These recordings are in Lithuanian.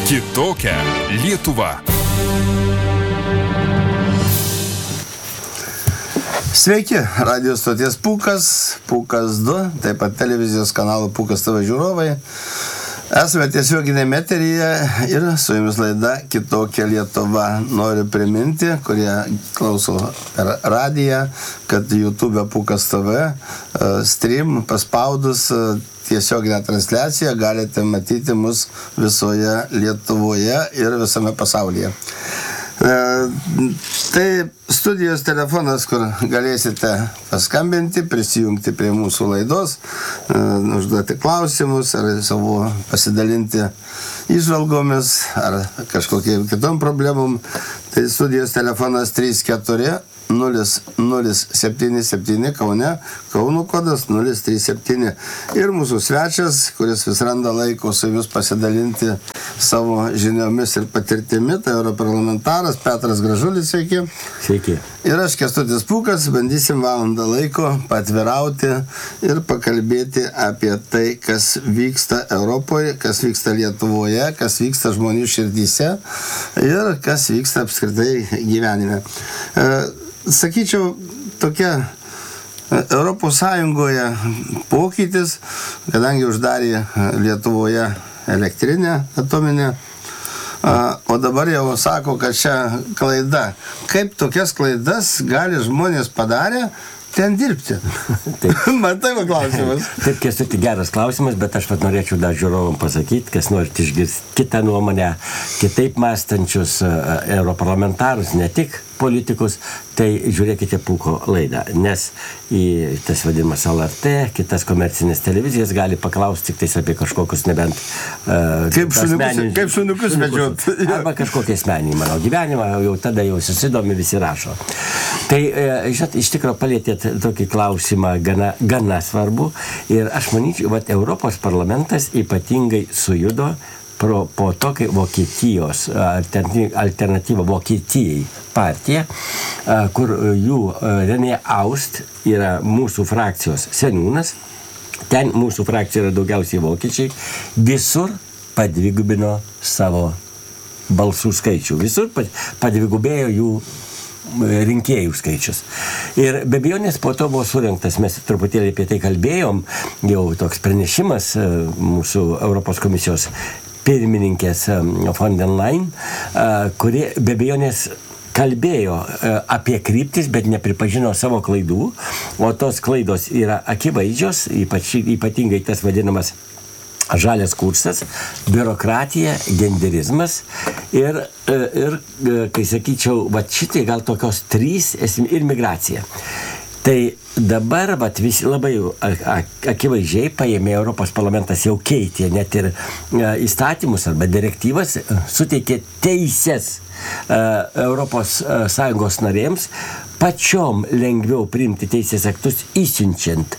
Kitokia Lietuva. Sveiki, radijos stoties Pūkas, Pūkas 2, taip pat televizijos kanalo Pūkas TV žiūrovai. Esame tiesioginėme eteryje ir su jumis laida Kitokia Lietuva. Noriu priminti, kurie klauso per radiją, kad YouTube Pūkas TV stream paspaudus tiesioginę transliaciją galite matyti mus visoje Lietuvoje ir visame pasaulyje. Tai studijos telefonas, kur galėsite paskambinti, prisijungti prie mūsų laidos, užduoti klausimus ar savo pasidalinti įžvalgomis ar kažkokiam kitom problemom. Tai studijos telefonas 34 0077 Kaune, Kauno kodas 037. Ir mūsų svečias, kuris vis randa laiko su jumis pasidalinti savo žiniomis ir patirtimi, tai europarlamentaras Petras Gražulis, sveiki. Sveiki. Ir aš, Kęstutis Pūkas, bandysim valandą laiko patvirauti ir pakalbėti apie tai, kas vyksta Europoje, kas vyksta Lietuvoje, kas vyksta žmonių širdyse ir kas vyksta apskritai gyvenime. Sakyčiau, tokia Europos Sąjungoje pokytis, kadangi uždarė Lietuvoje elektrinę atominę, o dabar jau sako, kad čia klaida. Kaip tokias klaidas gali žmonės padarę ten dirbti? Matai, klausimas. Taip, Kęstuti, geras klausimas, bet aš norėčiau dar žiūrovom pasakyti, kas norit išgirsti kitą nuomonę, kitaip mąstančius europarlamentarus, ne tik politikus, tai žiūrėkite Pūko laidą, nes į tas vadinamas LRT, kitas komercinės televizijas gali paklausti tik tais apie kažkokius nebent kaip šuniukus medžiot. Arba kažkokie asmeniniai, mano gyvenimą, jau tada jau susidomi, visi rašo. Tai, žinot, iš tikro palėtėt tokį klausimą gana svarbu ir aš manyčiau, kad Europos parlamentas ypatingai sujudo po to, kai Vokietijos alternatyva Vokietijai partija, kur jų René Aust yra mūsų frakcijos seniūnas, ten mūsų frakcija yra daugiausiai vokiečiai, visur padvigubino savo balsų skaičių, visur padvigubėjo jų rinkėjų skaičius. Ir be abejonės po to buvo surinktas, mes truputėlį apie tai kalbėjom, jau toks pranešimas mūsų Europos komisijos pirmininkės von der Leyen, kuri be abejonės kalbėjo apie kryptis, bet nepripažino savo klaidų, o tos klaidos yra akivaizdžios, ypatingai tas vadinamas žalias kursas, biurokratija, genderizmas ir kai sakyčiau, šitai gal tokios trys ir migracija. Tai dabar visi labai akivaizdžiai paėmė, Europos parlamentas jau keitė net ir įstatymus arba direktyvas, suteikė teises Europos Sąjungos narėms pačiom lengviau priimti teisės aktus įsiunčiant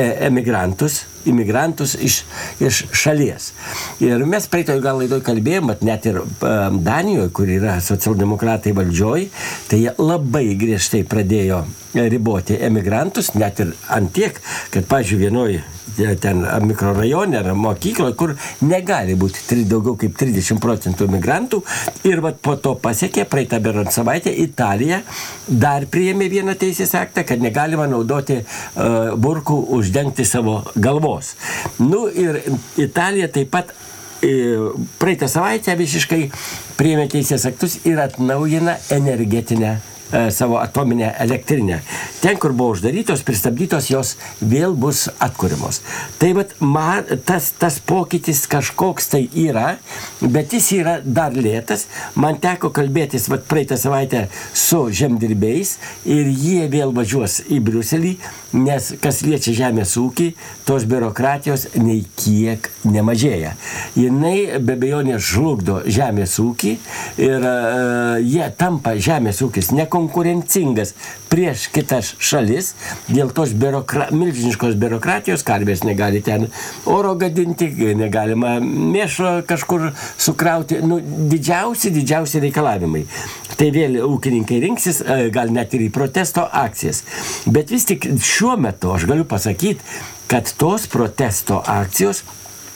imigrantus iš šalies. Ir mes praeitoj gal laidoj kalbėjom, net ir Danijoje, kur yra socialdemokratai valdžioj, tai jie labai griežtai pradėjo riboti emigrantus, net ir antiek, kad, pavyzdžiui, vienoj ten mikrorajone ar mokykloje, kur negali būti daugiau kaip 30% migrantų. Ir po to pasiekė praeitą berods savaitę Italija dar priėmė vieną teisės aktą, kad negalima naudoti burkų uždengti savo galvos. Ir Italija taip pat praeitą savaitę visiškai priėmė teisės aktus ir atnaujina energetinę savo atominę elektrinę. Ten, kur buvo uždarytos, pristabdytos, jos vėl bus atkuriamos. Tai tas pokytis kažkoks tai yra, bet jis yra dar lėtas. Man teko kalbėtis praeitą savaitę su žemdirbiais ir jie vėl važiuos į Briuselį, nes kas liečia žemės ūkį, tos biurokratijos nei kiek nemažėja. Jinai be abejonės žlugdo žemės ūkį ir jie tampa žemės ūkis nekonkurencingas prieš kitas šalis, dėl tos milžiniškos biurokratijos, karvės negali ten oro gadinti, negalima mėšlo kažkur sukrauti, didžiausi reikalavimai. Tai vėl ūkininkai rinksis, gal net ir į protesto akcijas. Bet vis tik šiuo metu aš galiu pasakyti, kad tos protesto akcijos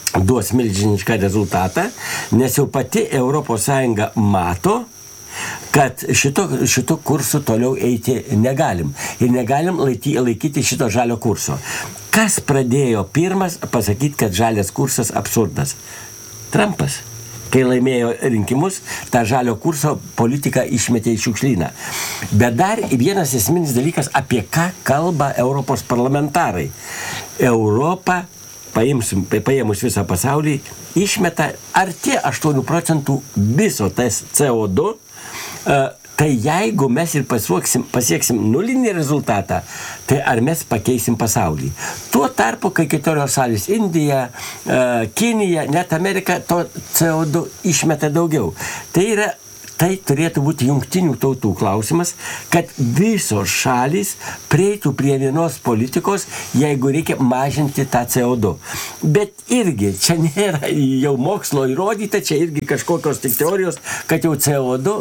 duos milžinišką rezultatą, nes jau pati ES mato, kad šito kursu toliau eiti negalim. Ir negalim laikyti šito žalio kurso. Kas pradėjo pirmas pasakyti, kad žalias kursas absurdas? Trumpas. Kai laimėjo rinkimus, tą žalio kurso politiką išmetė į šiukšlyną. Bet dar vienas esminis dalykas, apie ką kalba Europos parlamentarai. Europa, paėmus visą pasaulį, išmeta arti 8% viso tas CO2, tai jeigu mes ir pasieksim nulinį rezultatą, tai ar mes pakeisim pasaulį. Tuo tarpu, kai kitos šalys, Indija, Kinija, net Amerika, to CO2 išmeta daugiau. Tai turėtų būti jungtinių tautų klausimas, kad visos šalys prieitų prie vienos politikos, jeigu reikia mažinti tą CO2. Bet irgi, čia nėra jau mokslo įrodyta, čia irgi kažkokios tik teorijos, kad jau CO2,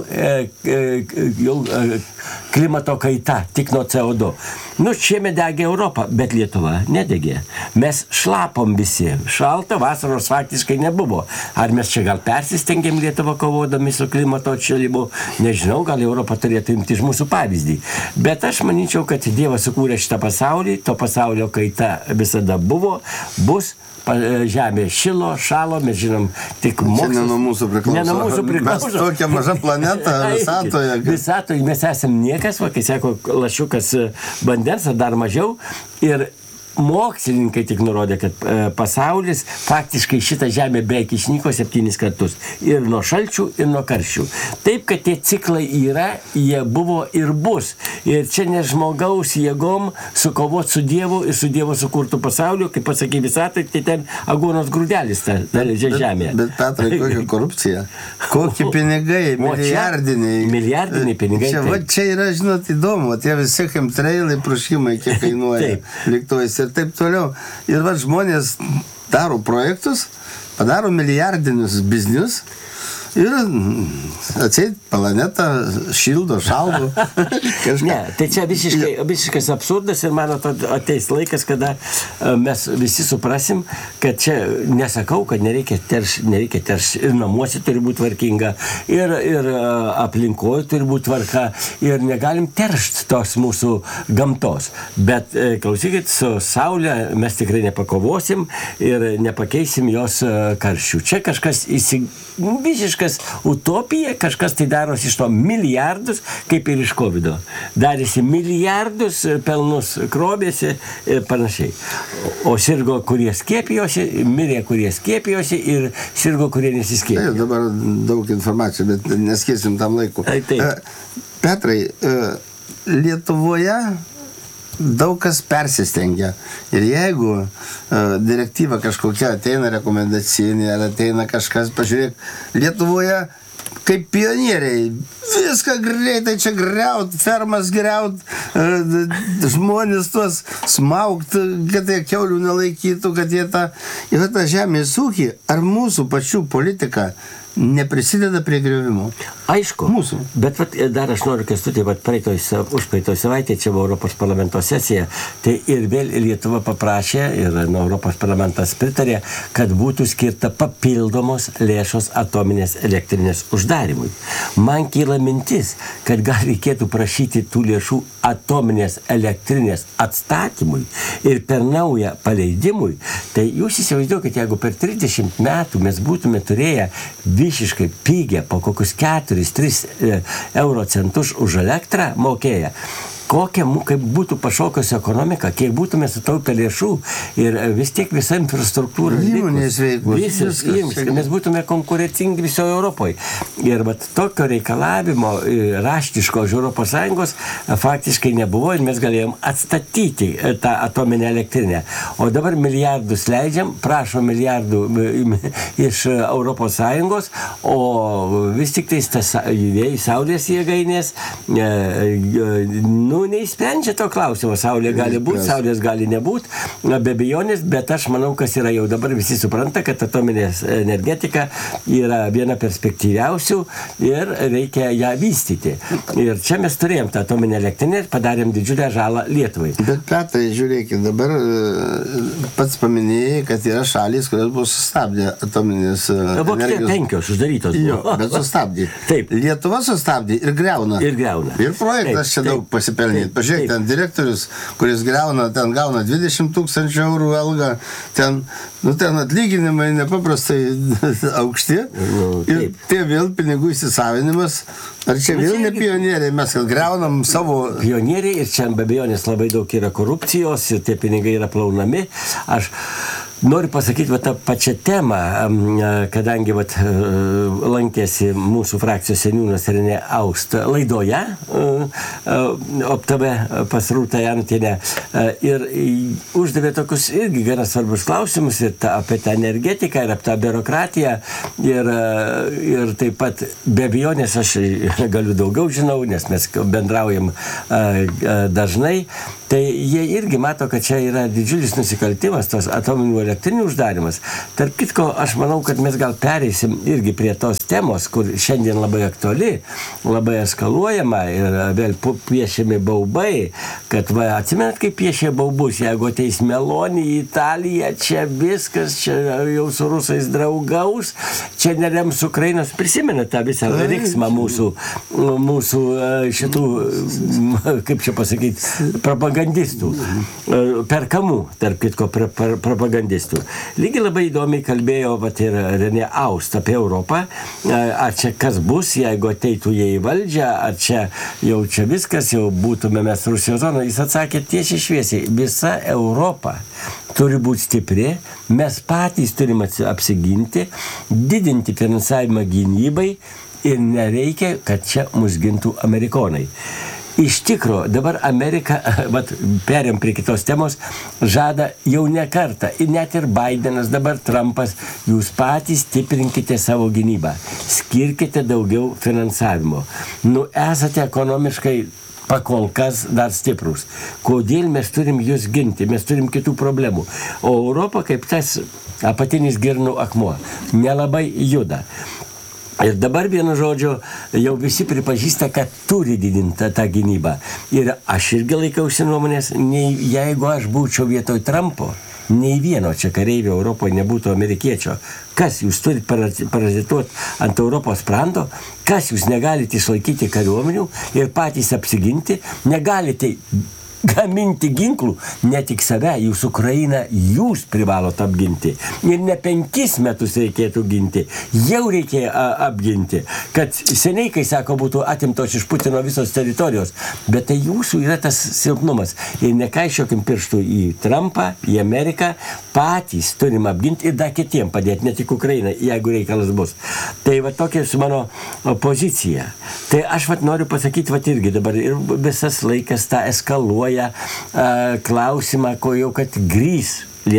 jau klimato kaita tik nuo CO2. Šiemet degė Europą, bet Lietuva nedegė. Mes šlapom visi. Šalta vasaros faktiškai nebuvo. Ar mes čia gal persistengėm Lietuvą kovodami su klimato atšilimu? Nežinau, gal Europa turėtų imti iš mūsų pavyzdį. Bet aš manyčiau, kad Dievas sukūrė šitą pasaulį, to pasaulio kaita visada buvo, bus. Žemė šilo, šalo, mes žinom tik mokslas. Čia ne nuo mūsų priklauso. Mes tokia maža planeta visatoje. Visatoje mes esam niekas, kai sako lašiukas vandens, ar dar mažiau. Ir mokslininkai tik nurodė, kad pasaulis faktiškai šitą žemę beveik išnyko 7 kartus. Ir nuo šalčių, ir nuo karščių. Taip, kad tie ciklai yra, jie buvo ir bus. Ir čia ne žmogaus jėgom sukovot su Dievu ir su Dievo sukurtų pasauliu, kaip pasakė visatai, tai ten aguonos grūdelis ta žemė. Bet Petrai, kokia korupcija? Kokie pinigai, milijardiniai. Milijardiniai pinigai. Čia yra, žinot, įdomu, tie visi chemtrailai, prušimai, kiek kainuoja lėktuvais ir taip toliau. Ir žmonės daro projektus, padaro milijardinius biznius ir atseit planetą šildo, šaldo. Ne, tai čia visiškas absurdas ir man ateis laikas, kada mes visi suprasim, kad čia nesakau, kad nereikia teršti ir namuose turi būti tvarkinga, ir aplinkoje turi būti tvarka ir negalim teršti tos mūsų gamtos. Bet klausykit, su Saulė mes tikrai nepakovosim ir nepakeisim jos karščių. Čia kažkas visiškas utopija, kažkas tai darosi iš to milijardus, kaip ir iš COVID-o. Darėsi milijardus, pelnus krovėsi ir panašiai. O sirgo, kurie skiepijosi, mirė, kurie skiepijosi ir sirgo, kurie nesiskiepijo. Tai dabar daug informacijų, bet neskirsim tam laiku. Petrai, Lietuvoje daug kas persistengia. Ir jeigu direktyva kažkokia ateina rekomendacinė, ar ateina kažkas, pažiūrėk, Lietuvoje kaip pionieriai, viską greitai čia griaut, fermas griaut, žmonės tuos smaugt, kad jie kiaulių nelaikytų, kad jie tą žemės ūkį, ar mūsų pačių politika neprisideda prie griovimo. Aišku. Mūsų. Bet dar aš noriu, Kęstutį, užpraeitoj savaitė, čia buvo Europos parlamento sesija, tai ir vėl Lietuva paprašė, ir Europos parlamentas pritarė, kad būtų skirta papildomos lėšos atominės elektrinės uždarimui. Man kyla mintis, kad gal reikėtų prašyti tų lėšų atominės elektrinės atstatymui ir per naują paleidimui. Tai jūs įsivaizduokite, jeigu per 30 metų mes būtume turėję visiškai pigę po kokius 4-3 euro centus už elektrą mokėję, kaip būtų pašokios ekonomika, kiek būtume sutaupę lėšų ir vis tiek visa infrastruktūra įmonės veiklos, mes būtume konkurencingi visoje Europoje. Ir tokio reikalavimo raštiško iš Europos Sąjungos faktiškai nebuvo ir mes galėjom atstatyti tą atominę elektrinę. O dabar milijardus leidžiam, prašo milijardų iš Europos Sąjungos, o vis tik tais tas saulės jėgainės neįsprendžia to klausimo. Saulė gali būti, saulės gali nebūti, be abejonės, bet aš manau, kas yra jau dabar visi supranta, kad atominė energetika yra viena perspektyviausių ir reikia ją vystyti. Ir čia mes turėjom tą atominę elektrinę ir padarėm didžiulę žalą Lietuvai. Bet Petrai, žiūrėkit, dabar pats paminėjai, kad yra šalys, kurios buvo sustabdę atominės Vokietija 5 uždarytos buvo. Jo, bet sustabdė. Taip. Lietuva sustabdė ir greuna. Ir greuna. Ir projektas čia daug pasipelnyti. Pažiūrėk, ten direktorius, kuris greuna, ten gauna 20 000 eurų algą, ten atlyginimai nepaprastai aukšti. Ir tie vėl pinigų įsisavinimas. Ar čia vėl ne pionieriai, mes kad greunam savo... Pionieriai ir čia be abejonės labai daug yra korupcijos ir tie pinigai yra plaunami. Aš noriu pasakyti tą pačią temą, kadangi lankėsi mūsų frakcijos seniūnas Renė Aust laidoje, OPTV pas Rūtą Janutienę, ir uždavė tokius irgi gana svarbus klausimus ir apie tą energetiką ir apie tą biurokratiją ir taip pat be abejonės aš galiu daugiau žinau, nes mes bendraujam dažnai. Tai jie irgi mato, kad čia yra didžiulis nusikaltimas, tos atominių elektrinių uždarimas. Tarp kitko, aš manau, kad mes gal pereisim irgi prie tos temos, kur šiandien labai aktuali, labai eskaluojama ir vėl piešiami baubai, kad atsimenat, kaip piešė baubus, jeigu ateis Meloni į Italiją, čia viskas, čia jau su rusais draugaus, čia nerems Ukrainos, prisimenat tą visą riksmą mūsų šitų, kaip čia pasakyti, propagandistų, perkamų, tarp kitko, propagandistų. Lygiai labai įdomiai kalbėjo ir Renė Aust apie Europą, ar čia kas bus, jeigu ateitų jie į valdžią, ar čia jau čia viskas, jau būtume mes Rusijos zonoje. Jis atsakė tiesiai šviesiai, visa Europa turi būti stipri, mes patys turime apsiginti, didinti finansavimą gynybai ir nereikia, kad čia mus gintų amerikonai. Iš tikro, dabar Amerika, perėm prie kitos temos, žada jau ne kartą, ir net ir Bidenas, dabar Trumpas, jūs patys stiprinkite savo gynybą, skirkite daugiau finansavimo. Esate ekonomiškai pakol kas dar stiprus. Kodėl mes turim jūs ginti? Mes turim kitų problemų. O Europa kaip tas apatinis girnų akmuo nelabai juda. Ir dabar vienu žodžiu jau visi pripažįsta, kad turi didinti tą gynybą. Ir aš irgi laikausi nuomonės, jeigu aš būčiau vietoj Trumpo, nei vieno čia kareivio Europoje nebūtų amerikiečio. Kas jūs turit parazituoti ant Europos sprando? Kas jūs negalite išlaikyti kariuomenių ir patys apsiginti? Negalite gaminti ginklų, ne tik save, jūs Ukrainą, jūs privalote apginti. Ir ne 5 metus reikėtų ginti, jau reikėjo apginti. Kad seniai, kai sako, būtų atimtos iš Putino visos teritorijos, bet tai jūsų yra tas silpnumas. Ir nekaišiokim pirštų į Trumpą, į Ameriką, patys turim apginti ir dar kitiem padėti, ne tik Ukrainą, jeigu reikalas bus. Tai tokia mano pozicija. Tai aš noriu pasakyti, irgi dabar ir visas laikas tą eskaluoja klausimą, ko jau kad grįs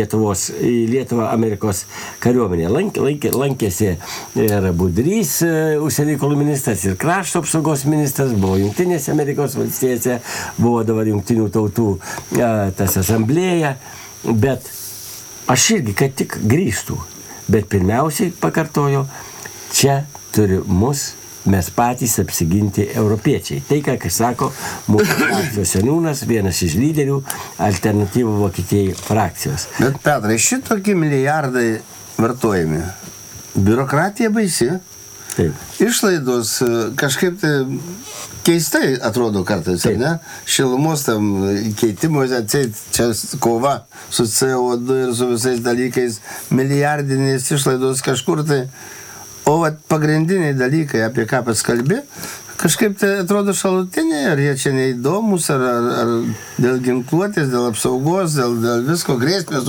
Lietuvą Amerikos kariuomenė. Lankėsi ir Budrys, užsienio reikalų ministras, ir krašto apsaugos ministras, buvo Jungtinėse Amerikos valstijose, buvo dabar Jungtinių tautų tas asamblėja, bet aš irgi, kad tik grįžtų. Bet pirmiausiai pakartojo, čia turi mes patys apsiginti europiečiai. Tai, ką sako mūsų frakcijos seniūnas, vienas iš lyderių Alternatyvų Vokietijai frakcijos. Bet Petrai, šitokie milijardai vartojami. Biurokratija baisi. Taip. Išlaidos kažkaip tai keistai atrodo kartais, ne? Šilumos tam keitimuose, čia kova su CO2 ir su visais dalykais, milijardinės išlaidos kažkur tai. O pagrindiniai dalykai, apie ką paskalbė, kažkaip tai atrodo šalutiniai, ar jie čia neįdomus, ar dėl ginkluotės, dėl apsaugos, dėl visko grėsmės.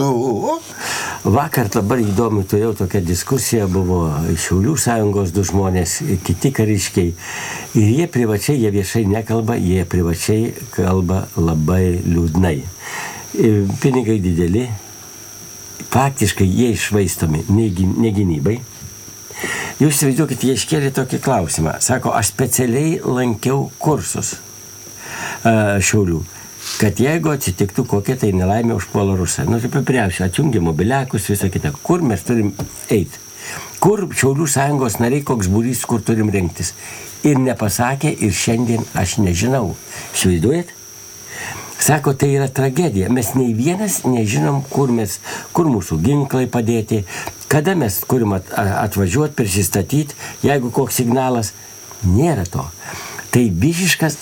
Vakar dabar įdomu, turėjau tokią diskusiją, buvo Šiaulių sąjungos 2 žmonės, kiti kariškiai. Ir jie viešai nekalba, jie privačiai kalba labai liūdnai. Pinigai dideli, faktiškai jie išvaistomi ne gynybai. Jūs įsivaizduokit, jie iškėlė tokį klausimą. Sako, aš specialiai lankiau kursus. Šiaulių, kad jeigu atsitiktų kokia tai nelaimė užpuola Rusą, tai papriausia, atjungia mobiliakus, visą kitą, kur mes turim eiti, kur Šiaulių sąjungos nariai, koks būrys, kur turim rinktis. Ir nepasakė, ir šiandien aš nežinau. Įsivaizduojat? Sako, tai yra tragedija. Mes nei vienas nežinom, kur mūsų ginklai padėti, kada mes turim atvažiuoti, prisistatyti, jeigu koks signalas. Nėra to. Tai visiškas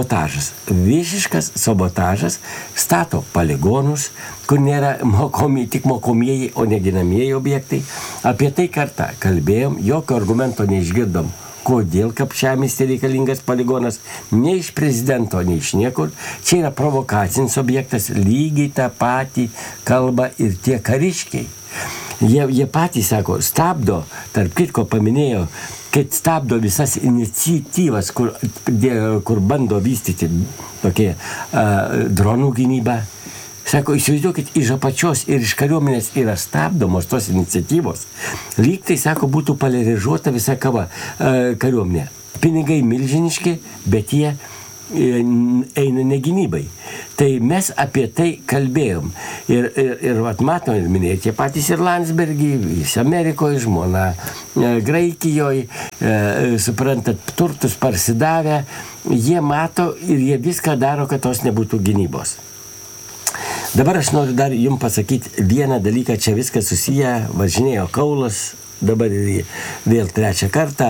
sabotažas stato poligonus, kur nėra tik mokomieji, o neginamieji objektai. Apie tai kartą kalbėjom, jokio argumento neišgirdom. Kodėl Kapčiamiestyje reikalingas poligonas, nei iš prezidento, nei iš niekur. Čia yra provokacinis objektas, lygiai tą patį kalba ir tie kariškiai. Jie patys sako, stabdo, tarp kitko paminėjo, kad stabdo visas iniciatyvas, kur bando vystyti tokie dronų gynybą. Sako, įsivaizduokit, iš apačios ir iš kariuomenės yra stabdomos tos iniciatyvos. Lyg tai, sako, būtų poliarizuota visa kariuomenė. Pinigai milžiniški, bet jie eina ne gynybai. Tai mes apie tai kalbėjom. Ir matom, ir minėjai, tie patys ir Landsbergį, jis Amerikoje, žmona Graikijoje, suprantat, turtus parsidavę, jie mato ir jie viską daro, kad tos nebūtų gynybos. Dabar aš noriu dar jums pasakyti vieną dalyką, čia viskas susiję, važinėjo Kaulas, dabar vėl trečią kartą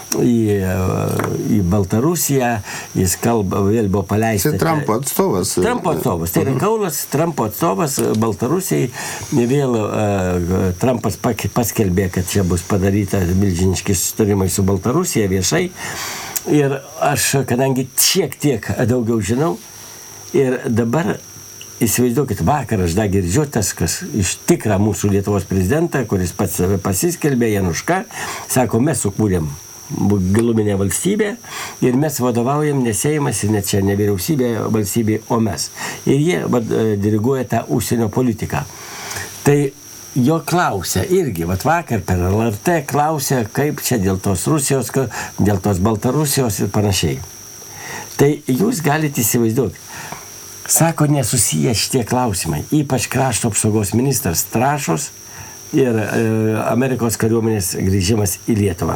į Baltarusiją, jis kalba, vėl buvo paleistas. Tai Trumpo atstovas. Tai yra Kaulas, Trumpo atstovas Baltarusijai, vėl Trumpas paskelbė, kad čia bus padaryta milžiniški susitarimai su Baltarusija viešai. Ir aš, kadangi šiek tiek daugiau žinau, ir dabar įsivaizduokit, vakar aš dar girdžiu tas, kas iš tikrą mūsų Lietuvos prezidentą, kuris pats save pasiskelbė, Januška, sako, mes sukūrėm giluminę valstybę ir mes vadovaujam ne Seimas ir net čia ne vyriausybė valstybė, o mes. Ir jie diriguoja tą užsienio politiką. Tai jo klausia irgi, vakar per LRT klausia, kaip čia dėl tos Rusijos, dėl tos Baltarusijos ir panašiai. Tai jūs galite įsivaizduoti. Sako, nesusiję šitie klausimai, ypač krašto apsaugos ministras Trąšos ir Amerikos kariuomenės grįžimas į Lietuvą.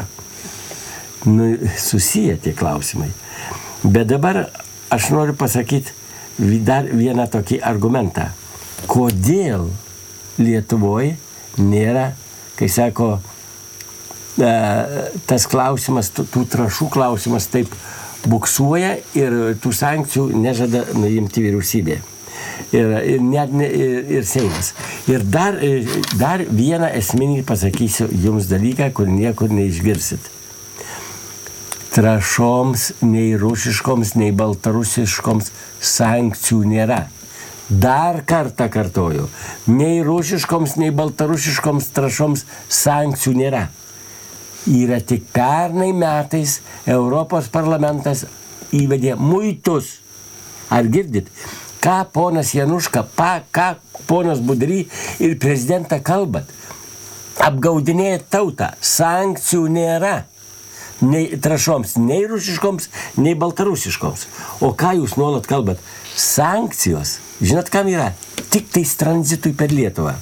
Susiję tie klausimai. Bet dabar aš noriu pasakyti dar vieną tokį argumentą. Kodėl Lietuvoje nėra, kai sako, tas klausimas, tų trąšų klausimas taip buksuoja ir tų sankcijų nežada nuimti vyriausybė. Ir Seimas. Ir dar vieną esminį pasakysiu jums dalyką, kur niekur neišgirsit. Trąšoms, nei rusiškoms, nei baltarusiškoms sankcijų nėra. Dar kartą kartoju. Nei rusiškoms, nei baltarusiškoms trąšoms sankcijų nėra. Yra tik pernai metais Europos parlamentas įvedė muitus. Ar girdit? Ką ponas Januška, ką ponas Budry ir prezidentą kalbat? Apgaudinėja tautą. Sankcijų nėra. Nei trąšoms, nei rusiškoms, nei baltarusiškoms. O ką jūs nuolat kalbat? Sankcijos. Žinot, kam yra? Tik tais tranzitui per Lietuvą.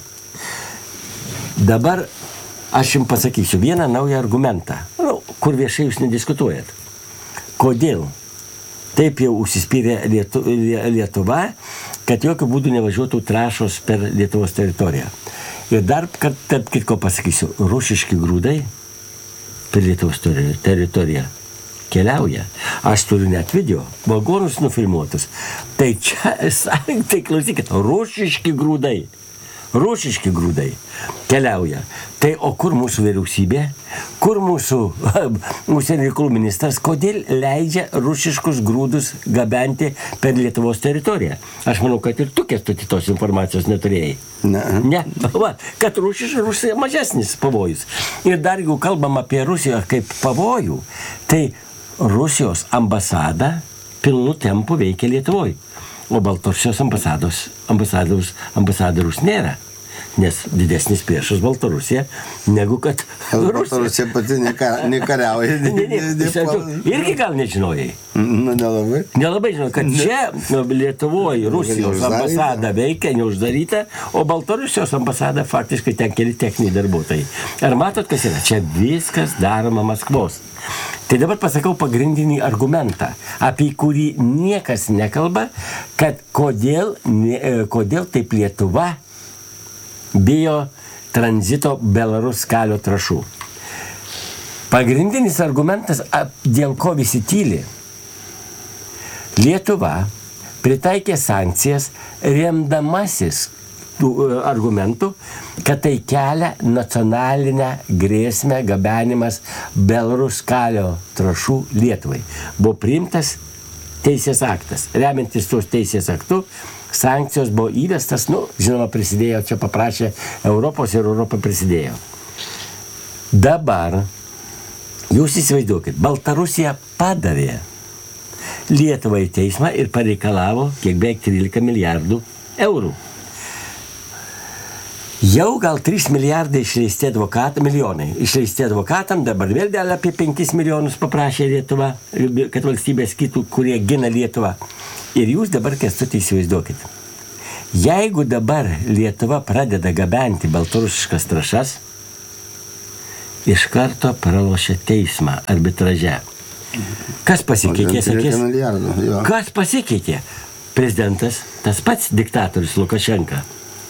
Dabar aš jums pasakysiu vieną naują argumentą, kur viešai jūs nediskutuojat. Kodėl? Taip jau užsispyrė Lietuva, kad jokių būdų nevažiuotų trąšos per Lietuvos teritoriją. Ir dar, kad tarp kitko pasakysiu, rusiški grūdai per Lietuvos teritoriją keliauja. Aš turiu net video, vagonus nufilmuotus. Tai čia, tai klausykit, rusiški grūdai keliauja. Tai o kur mūsų vyriausybė? Kur mūsų užsienio reikalų ministras? Kodėl leidžia rusiškus grūdus gabenti per Lietuvos teritoriją? Aš manau, kad ir tu, Kęstuti, tos informacijos neturėjai. Ne. Kad Rusija mažesnis pavojus. Ir dar jeigu kalbam apie Rusiją kaip pavojų, tai Rusijos ambasada pilnu tempu veikia Lietuvoje. O Baltarusijos ambasadorius nėra. nes didesnis priešas Baltarusija, negu kad Rusija. Baltarusija pati nekariauja. Irgi gal nežinojai? Nelabai. Nelabai žinau, kad čia Lietuvoje Rusijos ambasada veikia, neuždaryta, o Baltarusijos ambasada faktiškai ten keli techniniai darbuotojai. Ar matot, kas yra? Čia viskas daroma Maskvos. Tai dabar pasakau pagrindinį argumentą, apie kurį niekas nekalba, kad kodėl taip Lietuva bijo tranzito Belarus-Kalio trąšų. Pagrindinis argumentas, dėl ko visi tyli. Lietuva pritaikė sankcijas remdamasis tų argumentų, kad tai kelia nacionalinę grėsmę gabenimas Belarus-Kalio trąšų Lietuvai. Buvo priimtas teisės aktas. Remiantis tos teisės aktų, sankcijos buvo įvestas, žinoma, prisidėjo, čia paprašė Europos ir Europa prisidėjo. Dabar, jūs įsivaizduokit, Baltarusija padavė Lietuvą į teismą ir pareikalavo kiek beveik 13 milijardų eurų. Jau gal 3 milijardai milijonai išleisti advokatam, dabar vėl dėl apie 5 milijonus paprašė Lietuva, kad valstybės kitų, kurie gina Lietuvą. Ir jūs dabar, Kęstuti, įsivaizduokit. Jeigu dabar Lietuva pradeda gabenti baltarusiškas trąšas, iš karto pralošia teismą arbitraže. Kas pasikeitė, sakės? Kas pasikeitė? Prezidentas, tas pats diktatorius Lukašenka.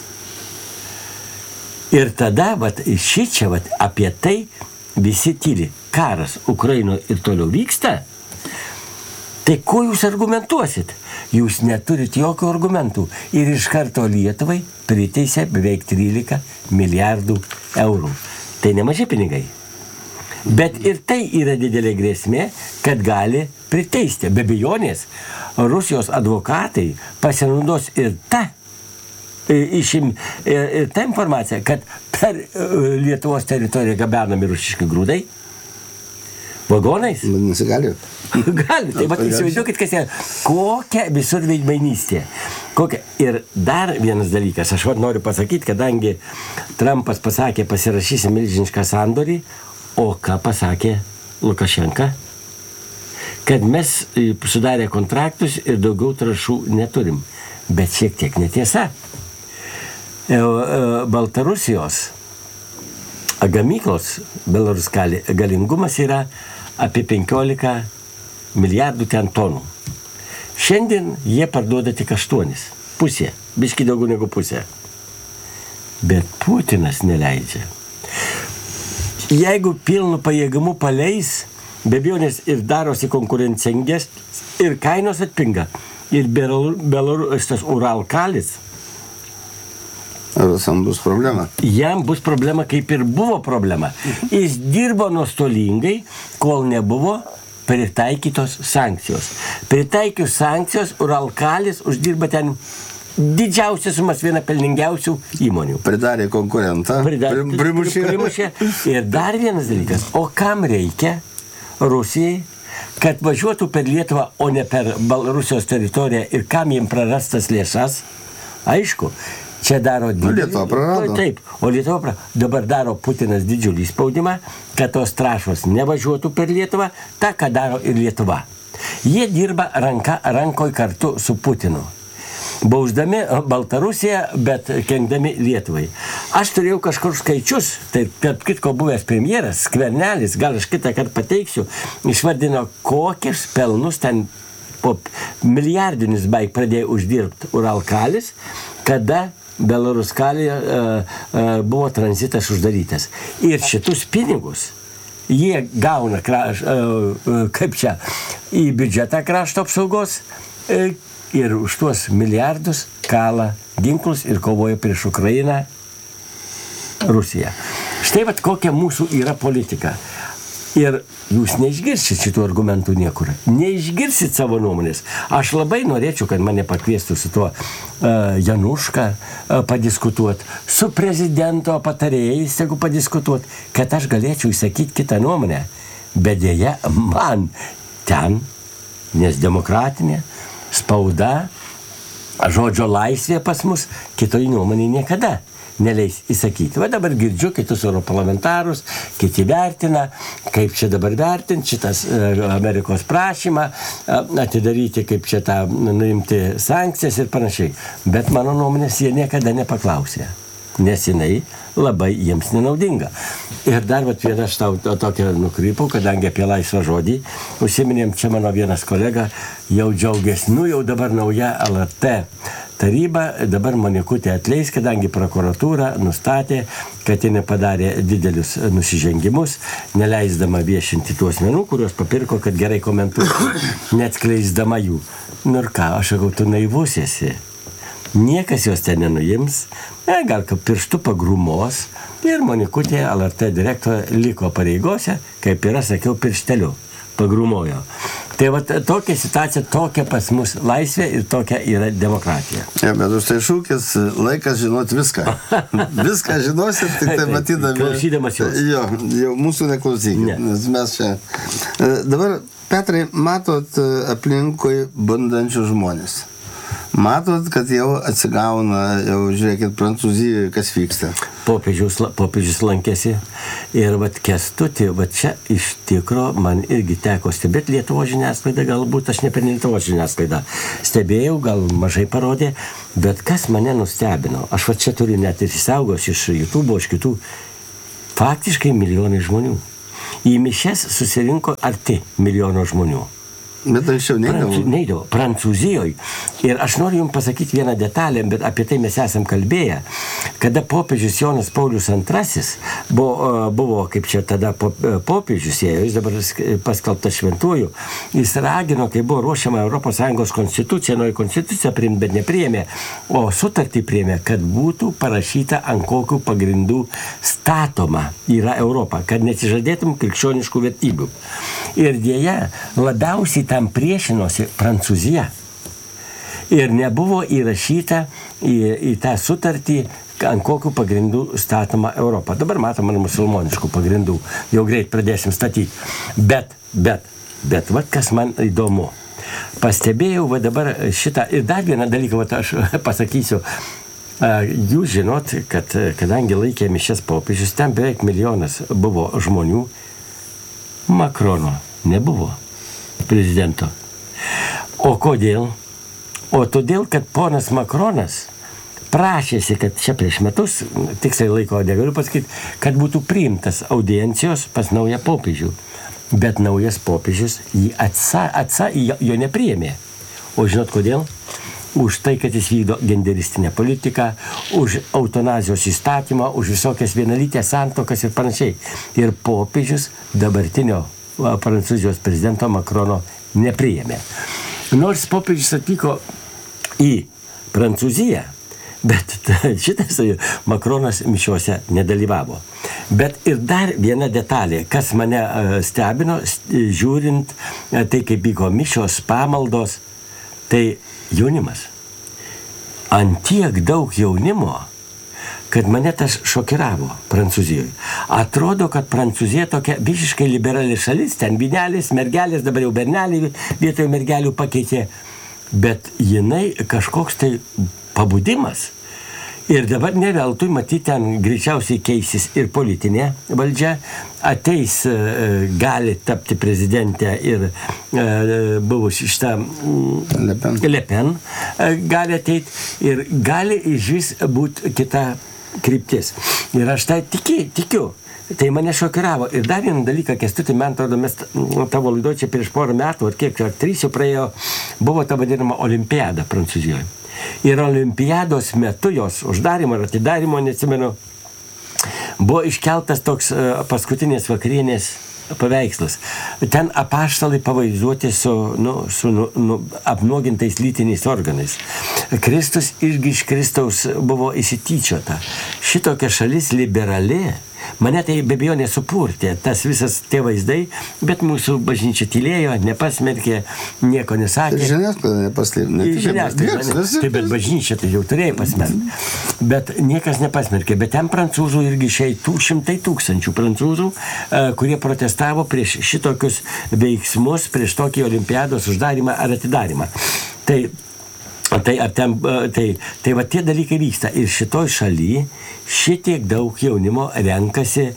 Ir tada, šičia, apie tai visi tyli. Karas Ukrainoje ir toliau vyksta. Tai ko jūs argumentuosit? Jūs neturit jokių argumentų. Ir iš karto Lietuvai priteisė beveik 13 milijardų eurų. Tai nemaži pinigai. Bet ir tai yra didelė grėsmė, kad gali priteisti. Be abejonės, Rusijos advokatai pasinaudos ir ta informacija, kad per Lietuvos teritoriją gabenami rusiški grūdai, vagonais. Nesigali. Gali. Tai įsivaizduokit, kas yra. Kokia visur veidmainystė. Ir dar vienas dalykas, aš noriu pasakyti, kadangi Trumpas pasakė, pasirašysi milžinišką sandorį, o ką pasakė Lukašenka? Kad mes sudarė kontraktus ir daugiau trąšų neturim. Bet šiek tiek netiesa. Baltarusijos gamyklos Belarus-Kalio galingumas yra apie 15 milijardų ten tonų. Šiandien jie parduoda tik 8. Pusė. Biški daugiau negu pusė. Bet Putinas neleidžia. Jeigu pilnu pajėgumu paleis, be abejonės ir darosi konkurencingas, ir kainos atpinga. Ir Belarus Uralkalis. Rusam bus problema. Jam bus problema, kaip ir buvo problema. Jis dirbo nuostolingai, kol nebuvo pritaikytos sankcijos. Pritaikius sankcijos, Uralkalis uždirba ten didžiausias sumas, viena pelningiausių įmonių. Pridarė konkurentą. Primušė. Ir dar vienas dalykas. O kam reikia Rusijai, kad važiuotų per Lietuvą, o ne per Rusijos teritoriją ir kam jiem prarastas lėšas? Aišku, čia daro didžiulį... Lietuva prarado. Taip, o Lietuva dabar daro Putinas didžiulį spaudimą, kad tos trąšos nevažiuotų per Lietuvą, tą, ką daro ir Lietuva. Jie dirba rankoj kartu su Putinu. Bausdami Baltarusiją, bet kenkdami Lietuvai. Aš turėjau kažkur skaičius, tai tarp kitko buvęs premjeras, Skvernelis, gal aš kitą kartą pateiksiu, išvardino, kokius pelnus ten po milijardinis beveik pradėjo uždirbti Uralkalis, kada Belarus-Kalio buvo tranzitas uždarytas. Ir šitus pinigus jie gauna į biudžetą krašto apsaugos ir už tuos milijardus kala ginklus ir kovoja prieš Ukrainą, Rusiją. Štai kokia mūsų yra politika. Ir jūs neišgirsit šitų argumentų niekur. Neišgirsit savo nuomonės. Aš labai norėčiau, kad mane pakviestų su tuo Januška padiskutuoti, su prezidento patarėjais, jeigu padiskutuoti, kad aš galėčiau įsakyti kitą nuomonę. Bet dėja, man ten, nes demokratinė spauda, žodžio laisvė pas mus, kitoj nuomonė niekada. neleis įsakyti. Va dabar girdžiu kitus europarlamentarus, kiti vertina, kaip čia dabar vertinti šitas Amerikos prašymą, atidaryti, kaip čia tą nuimti sankcijas ir panašiai. Bet mano nuomonės jie niekada nepaklausė, nes jinai labai jiems nenaudinga. Ir dar vieną aš tau tokią nukrypau, kadangi apie laisvą žodį užsiminėm, čia mano vienas kolega jau džiaugiasi, jau dabar nauja LRT taryba, dabar Monikutė atleis, kadangi prokuratūra nustatė, kad ji padarė didelius nusižengimus, neleisdama viešinti tų asmenų, kuriuos papirko, kad gerai komentuotų, neatskleisdama jų. Nu ir ką, aš sakau, tu naivus esi. Niekas jos ten nenuims, gal kaip pirštų pagrumos ir Monikutė, LRT direktorė, liko pareigose, kaip yra, sakiau, piršteliu pagrumojo. Tai va tokia situacija, tokia pas mus laisvė ir tokia yra demokratija. Ja, bet už tai šūkis laikas žinot viską. Viską žinosit, tik tai matydami. Klausydamas jos. Jo, jau mūsų neklausykit, nes mes čia. Dabar, Petrai, matot aplinkui bundančius žmonės. Matot, kad jau atsigauna, jau žiūrėkit, Prancūzijoje, kas vyksta. Popiežius lankėsi ir vat Kęstutį, vat čia iš tikro man irgi teko stebėti Lietuvos žiniasklaidą, galbūt aš ne per Lietuvos žiniasklaidą stebėjau, gal mažai parodė, bet kas mane nustebino, aš vat čia turiu net ir įsaugos iš YouTube, iš kitų, faktiškai milijonai žmonių. Į mišias susirinko arti milijono žmonių. Bet anksčiau neidavo. Prancūzijoje. Ir aš noriu jums pasakyti vieną detalę, bet apie tai mes esam kalbėję. Kada popiežius Jonas Paulius II buvo kaip čia tada popiežius, jis dabar paskelbtas šventuoju, jis ragino, kai buvo ruošiama ES konstitucija, nauja konstitucija priimti, bet nepriėmė, o sutartį priėmė, kad būtų parašyta, ant kokių pagrindų statoma yra Europa, kad nesižadėtum krikščioniškų vertybių. Ir dėja, labiausiai tam priešinosi Prancūzija. Ir nebuvo įrašyta į tą sutartį, ant kokių pagrindų statoma Europa. Dabar matome musulmoniškų pagrindų, jau greit pradėsim statyti. Bet, va kas man įdomu. Pastebėjau va dabar šitą, ir dar vieną dalyką, va aš pasakysiu. Jūs žinot, kad kadangi laikė mišias popiežius, ten beveik milijonas buvo žmonių, Makrono nebuvo prezidento. O kodėl? O todėl, kad ponas Makronas prašėsi, kad čia prieš metus, tiksliai laiko negaliu pasakyti, kad būtų priimtas audiencijos pas naują popiežių. Bet naujas popiežius jį jo nepriėmė. O žinot kodėl? Už tai, kad jis vykdo genderistinę politiką, už eutanazijos įstatymą, už visokias vienalytės santuokas ir panašiai. Ir popiežius dabartinio Prancūzijos prezidento Makrono nepriėmė. Nors popiežius atvyko į Prancūziją, bet šitas Makronas mišiuose nedalyvavo. Bet ir dar viena detalė, kas mane stebino, žiūrint tai, kaip vyko mišios, pamaldos, tai jaunimas. Ant tiek daug jaunimo, kad mane tas šokiravo Prancūzijoje. Atrodo, kad Prancūzija tokia visiškai liberali šalis, ten vynelės, mergelės, dabar jau berneliai vietoje mergelių pakeitė, bet jinai kažkoks tai pabudimas. Ir dabar ne veltui, matyti, ten greičiausiai keisis ir politinė valdžia, ateis, gali tapti prezidentė ir buvusi šitą Le Pen gali ateiti ir gali išvis būti kita kryptis. Ir aš tai tikiu. Tai mane šokiravo. Ir dar vieną dalyką, Kęstuti, man atrodo, mes tavo laidoje čia prieš porą metų, ar kiek, ar 3 jau praėjo, buvo ta vadinama olimpiada Prancūzijoje. Ir olimpiados metu jos uždarimo ir atidarimo, neatsimenu, buvo iškeltas toks paskutinės vakarienės paveikslas. Ten apaštalai pavaizduoti su apnuogintais lytiniais organais. Kristus irgi iš Kristaus buvo įsityčiota. Šitokia šalis liberali, mane tai be abejo nesupurtė, tas visas tie vaizdai, bet mūsų bažnyčia tylėjo, nepasmerkė, nieko nesakė. Žiniasklaida nepasmerkė. Žiniasklaida, taip, bet bažnyčia tai jau turėjo pasmerkti. Bet niekas nepasmerkė. Bet ten prancūzų irgi išeitų 100 000 prancūzų, kurie protestavo prieš šitokius veiksmus, prieš tokį olimpiados uždarimą ar atidarimą. Tai Tai va tie dalykai vyksta. Ir šitoj šaly šitiek daug jaunimo renkasi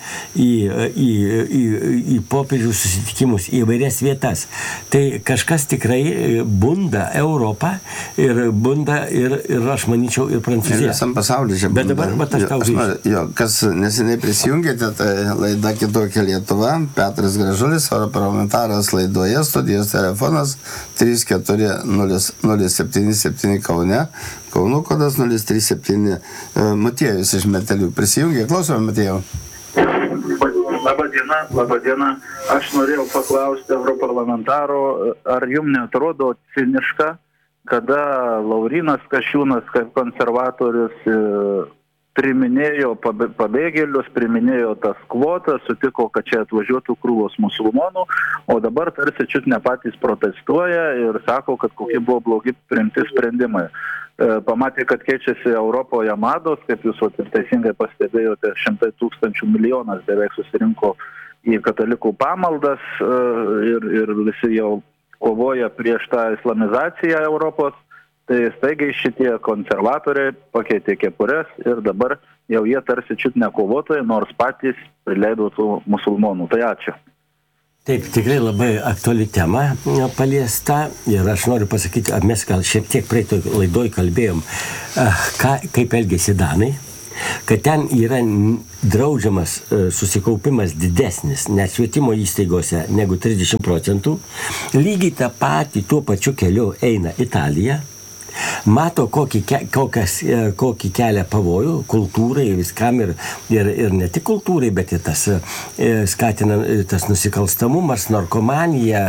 į popiežių susitikimus, į vairias vietas. Tai kažkas tikrai bunda Europą ir bunda ir aš manyčiau ir Prancūzija. Ir visam pasaulyje čia Bet bunda. dabar aš tau grįžtu. Kas neseniai prisijungėte, tai laida Kitokia Lietuva, Petras Gražulis, europarlamentaras laidoje, studijos telefonas 340777 Kaune. Kauno kodas 037. Matiejus iš Metelių prisijungė. Klausome, Matiejau. Labadiena. Aš norėjau paklausti europarlamentaro, ar jums neatrodo ciniška, kada Laurynas Kasčiūnas kaip konservatorius priminėjo pabėgėlius, priminėjo tas kvotas, sutiko, kad čia atvažiuotų krūvos musulmonų, o dabar tarsi čiut ne patys protestuoja ir sako, kad kokie buvo blogi priimti sprendimai. Pamatė, kad keičiasi Europoje mados, kaip jūs ir teisingai pastebėjote, 100 000 milijonas beveik susirinko į katalikų pamaldas ir visi jau kovoja prieš tą islamizaciją Europos. Tai staigiai šitie konservatoriai pakeitė kepures ir dabar jau jie tarsi čiut ne kovotojai, nors patys prileido tų musulmonų. Tai ačiū. Taip, tikrai labai aktuali tema paliesta ir aš noriu pasakyti, mes gal šiek tiek praeitoj laidoj kalbėjom, kaip elgėsi Danai, kad ten yra draudžiamas susikaupimas didesnis net švietimo įstaigose negu 30%. Lygiai tą patį tuo pačiu keliu eina Italija. Mato kokį kelia pavojų kultūrai viskam ir ne tik kultūrai, bet ir tas skatina tas nusikalstamumas, narkomanija,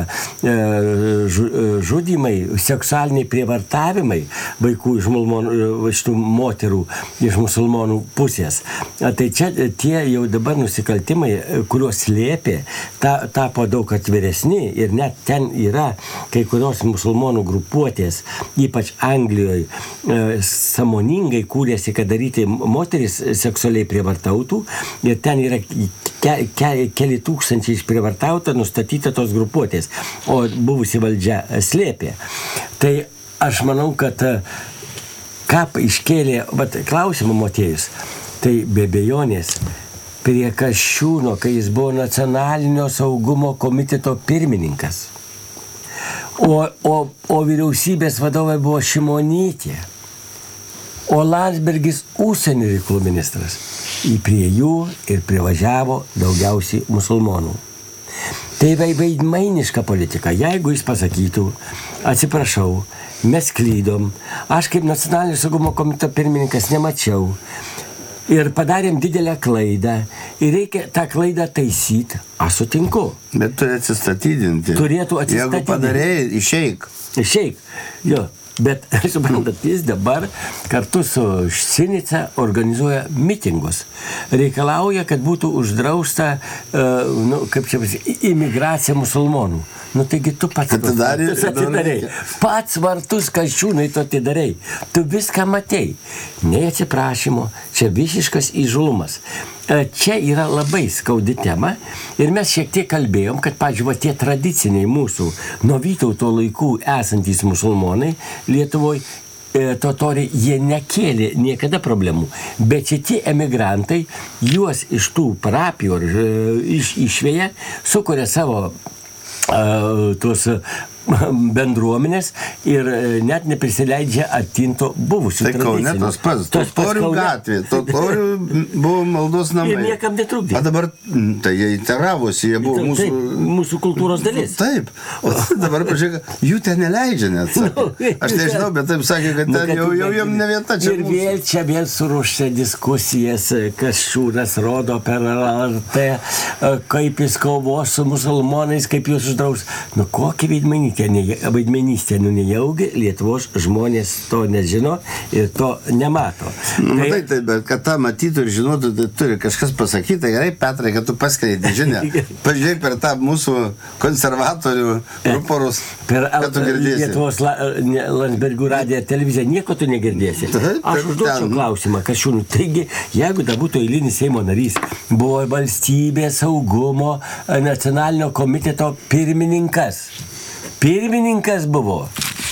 žudymai, seksualiniai prievartavimai vaikų šitų moterų iš musulmonų pusės. Tai čia tie jau dabar nusikaltimai, kuriuos slėpė, tapo daug atviresni ir net ten yra kai kurios musulmonų grupuotės, ypač Anglijoje, sąmoningai kūrėsi, kad daryti moteris seksualiai prievartautų ir ten yra keli tūkstančiai išprievartauta, nustatyta tos grupuotės, o buvusi valdžia slėpė. Tai aš manau, kad ką iškėlė klausimą Motiejus, tai be abejonės prie Kasčiūno, kai jis buvo nacionalinio saugumo komiteto pirmininkas. O vyriausybės vadovai buvo Šimonytė, o Landsbergis užsienio reikalų ministras. Prie jų ir privažiavo daugiausiai musulmonų. Tai veidmainiška politika. Jeigu jis pasakytų, atsiprašau, mes klydom, aš kaip nacionalinio saugumo komiteto pirmininkas nemačiau, ir padarėm didelę klaidą ir reikia tą klaidą taisyti, aš sutinku. Bet turi atsistatydinti. Turėtų atsistatydinti. Jeigu padarėjai, išeik. Išeik, jo. Bet, suprantat, jis dabar kartu su Sinica organizuoja mitingus. Reikalauja, kad būtų uždrausta, imigracija musulmonų. Taigi tu pats atidarei. Pats vartus Kasčiūnai tu atidarei. Tu viską matei. Nei atsiprašymo, čia visiškas įžulumas. Čia yra labai skaudi tema ir mes šiek tiek kalbėjom, kad, pavyzdžiui, tie tradiciniai mūsų nuo Vytauto laikų esantys musulmonai Lietuvoje, totoriai, jie nekėlė niekada problemų. Bet šitie emigrantai, juos iš tų parapijų išveja, sukuria savo tuos bendruomenės ir net neprisileidžia attinto buvusių tradicijų. Tai Kaune tas pats. Totorių gatvė. Totorių buvo maldos namai. Ir niekam netrukdė. O dabar, tai jie interavosi, jie buvo mūsų kultūros dalis. Taip. O dabar, pažiūrėk, jų ten neleidžia net. Aš nežinau, bet taip sakė, kad ten jau jam ne vieta čia mūsų. Ir čia vėl suruošia diskusijas, Kasčiūnas rodo per LRT, kaip jis kovos su musulmonais, kaip jūs uždraus. Kokį vaidmenystę, nejaugi Lietuvos žmonės to nežino ir to nemato. Matai, bet kad tą matytų ir žinotų, tai turi kažkas pasakyti. Gerai, Petrai, kad tu paskleidai žinią. Pažiūrėk per tą mūsų konservatorių ruporus, kad tu girdėsi. Lietuvos Landsbergių radiją televiziją nieko tu negirdėsi. Aš užduočiau klausimą Kasčiūnui. Taigi, jeigu da būtų eilinis Seimo narys, buvo valstybės saugumo nacionalinio komiteto pirmininkas. Pirmininkas buvo.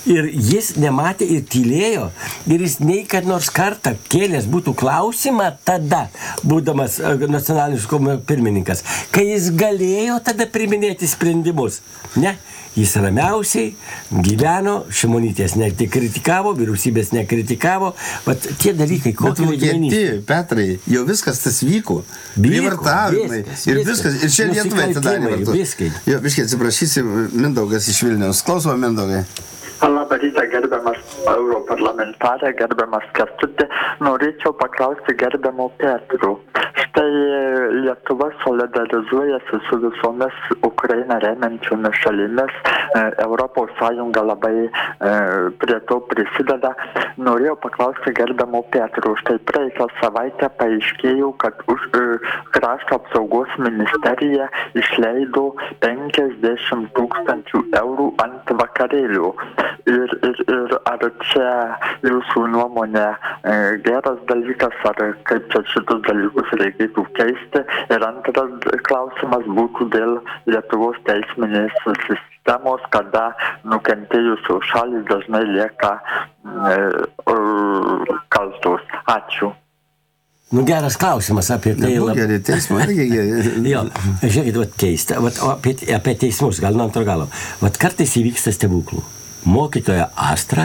Ir jis nematė ir tylėjo. Ir jis nei kad nors kartą kėlęs būtų klausimą tada, būdamas nacionalinis pirmininkas, kai jis galėjo tada priminėti sprendimus. Ne? Jis ramiausiai gyveno, Šimonytės nekritikavo, vyriausybės nekritikavo, bet tie dalykai, kokie Vokietijoje, Petrai, jau viskas tas vyko. Privartavimai ir viskas. Ir čia Lietuvai atidarė vartus. Jo, biškai atsiprašysi, Mindaugas iš Vilniaus. Klauso, Mindaugai. Labą rytą, gerbiamas europarlamentarė, gerbiamas Kęstuti. Norėčiau paklausti gerbiamo Petro. Štai Lietuva solidarizuojasi su visomis Ukrainą remiančiomis šalimis. Europos Sąjunga labai prie to prisideda. Norėjau paklausti gerbiamo Petro. Štai praeitą savaitę paaiškėjo, kad už krašto apsaugos ministerija išleido 50 000 eurų ant vakarėlių. Ir ar čia jūsų nuomonė geras dalykas, ar kaip čia šitus dalykus reikėtų keisti? Ir antras klausimas būtų dėl Lietuvos teisminės sistemos, kada nukentėjusios šalys dažnai lieka kaltos. Ačiū. Nu, geras klausimas apie tai. Gerai, teismo irgi gerai. Jo, žiūrėkit, keista. Apie teismus, gal nuo antro galo. Kartais įvyksta stebuklų. Mokytoja Astra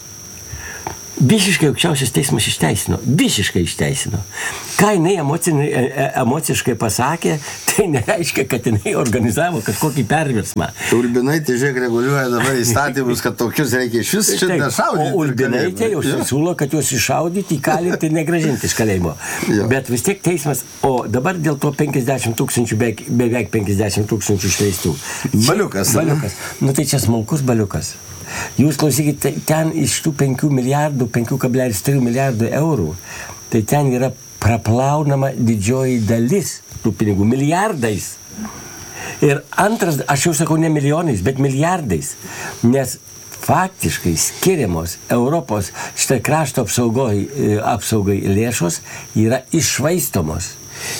visiškai aukščiausias teismas išteisino. Visiškai išteisino. Ką jinai emociškai pasakė, tai nereiškia, kad jinai organizavo kažkokį perversmą. Urbinaitė, žiūrėk, reguliuoja dabar įstatymus, kad tokius reikia iš vis šitą šaudyti. O Urbinaitė jau siūlo, kad juos iššaudyti, įkalinti ir negrąžinti iš kalėjimo. Bet vis tiek teismas, o dabar dėl to 50 000, beveik 50 000 išleistų. Baliukas. Nu tai čia smulkus baliukas. Jūs klausykite, ten iš tų 5 milijardų, 5,3 milijardų eurų, tai ten yra praplaunama didžioji dalis tų pinigų, milijardais. Ir antras, aš jau sakau ne milijonais, bet milijardais, nes faktiškai skiriamos Europos štai krašto apsaugai lėšos yra iššvaistomos.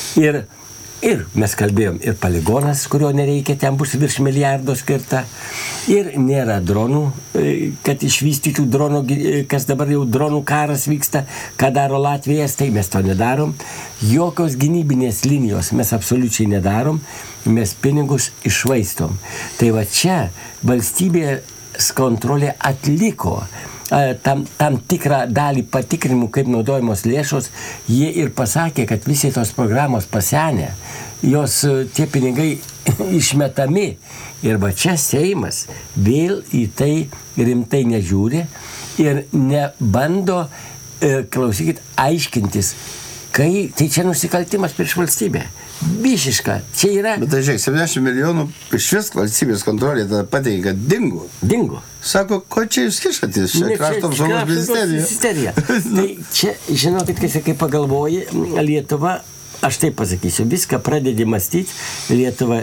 Ir mes kalbėjom, ir poligonas, kurio nereikia, ten bus virš milijardo skirta, ir nėra dronų, kad išvystytų dronų, kas dabar jau dronų karas vyksta, ką daro Latvija, tai mes to nedarom. Jokios gynybinės linijos mes absoliučiai nedarom, mes pinigus iššvaistom. Tai va čia valstybės kontrolė atliko tam tikrą dalį patikrinimų, kaip naudojamos lėšos, jie ir pasakė, kad visi tos programos pasenę, jos tie pinigai išmetami. Ir va čia Seimas vėl į tai rimtai nežiūri ir nebando, klausykit, aiškintis, kai tai čia nusikaltimas prieš valstybę. Bišiška, čia yra... Bet tai žiūrėk, 70 milijonų iš vis valstybės kontrolė tada pateikė, kad dingo. Sako, ko čia jūs kišatės? Čia krašto apsaugos ministerija. Tai čia, žinokit, kai pagalvoji, Lietuva, aš taip pasakysiu, viską pradedi mąstyti, Lietuva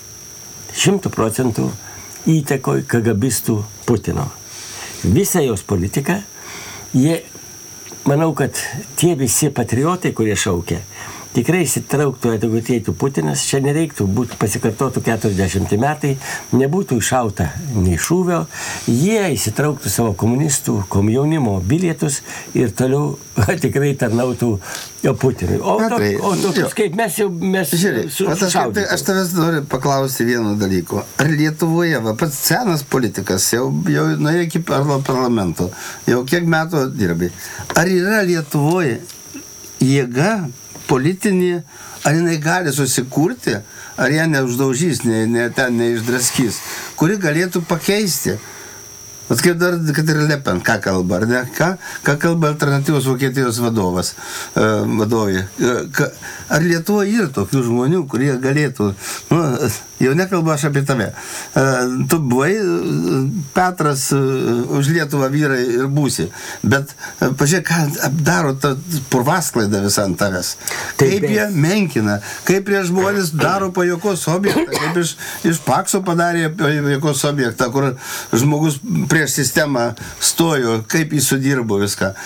100% įtakoj KGBistų Putino. Visa jos politika, manau, kad tie visi patriotai, kurie šaukia, tikrai įsitrauktų, jeigu ateitų Putinas, čia nereiktų būti pasikartotų 40 metai, nebūtų iššauta nei šūvio, jie įsitrauktų savo komunistų, komjaunimo bilietus ir toliau tikrai tarnautų Putinui. O tokius kaip mes sušaudytų. Aš tavęs noriu paklausti vieno dalyko. Ar Lietuvoje, pats senas politikas, jau nuėjo iki parlamento, jau kiek metų dirbi, ar yra Lietuvoje jėga politinį, ar jinai gali susikurti, ar ją neuždaužys, ten neišdraskys, kuri galėtų pakeisti. Vat kaip dar, kad ir Le Pen, ką kalba, ar ne? Ką kalba alternatyvos Vokietijos vadovė? Ar Lietuvoje yra tokių žmonių, kurie galėtų, jau nekalbu aš apie tave. Tu buvai Petras už Lietuvą vyrai ir būsi, bet pažiūrėk, ką daro ta purvasklaida visą ant tavęs. Kaip jie menkina, kaip jie žmonės daro pajuokos objektą, kaip iš Pakso padarė pajuokos objektą, kur žmogus prieš sistemą stojo, kaip jis sudirbo viską.